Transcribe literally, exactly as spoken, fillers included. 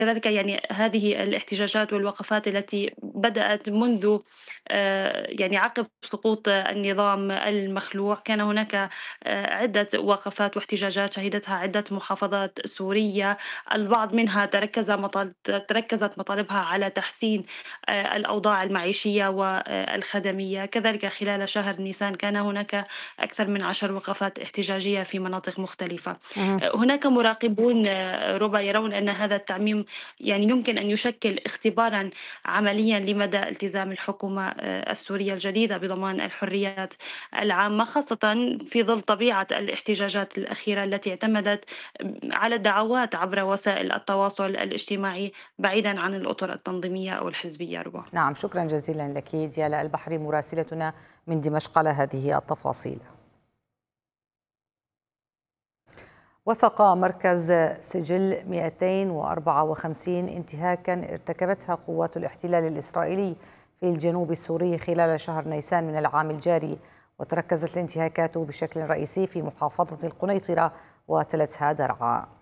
كذلك يعني هذه الاحتجاجات والوقفات التي بدأت منذ آآ يعني عقب سقوط النظام المخلوع، كان هناك آآ عدة وقفات واحتجاجات شهدتها عدة محافظات سورية، البعض منها تركز مطال تركزت مطالبها على تحسين آآ الأوضاع المعيشية والخدمية، كذلك خلال شهر نيسان كان هناك أكثر من عشر وقفات احتجاجية في مناطق مختلفة. اهم. آآ هناك مراقبون آه، ربما يرون أن هذا التعميم يعني يمكن أن يشكل اختبارًا عمليًا لمدى التزام الحكومة آآ السورية الجديدة بضمان الحريات العامة، خاصةً في ظل طبيعة الاحتجاجات الأخيرة التي اعتمدت على الدعوات عبر وسائل التواصل الاجتماعي بعيدًا عن الأطر التنظيمية أو الحزبية ربما. نعم، شكرا جزيلا لك ديالا البحري مراسلتنا من دمشق على هذه التفاصيل. وثق مركز سجل مئتين وأربعة وخمسين انتهاكا ارتكبتها قوات الاحتلال الإسرائيلي في الجنوب السوري خلال شهر نيسان من العام الجاري، وتركزت الانتهاكات بشكل رئيسي في محافظة القنيطرة وتلتها درعا.